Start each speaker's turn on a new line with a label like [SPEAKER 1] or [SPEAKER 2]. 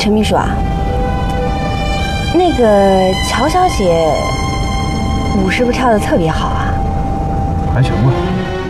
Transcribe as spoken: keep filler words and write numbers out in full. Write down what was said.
[SPEAKER 1] 陈秘书啊，那个乔小姐舞是不是跳得特别好啊？
[SPEAKER 2] 还行吧。